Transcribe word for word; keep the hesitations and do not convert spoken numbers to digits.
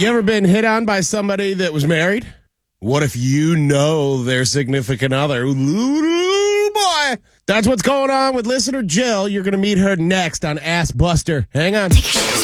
You ever been hit on by somebody that was married? What if you know their significant other? Ooh, boy. That's what's going on with listener Jill. You're going to meet her next on Ass Buster. Hang on.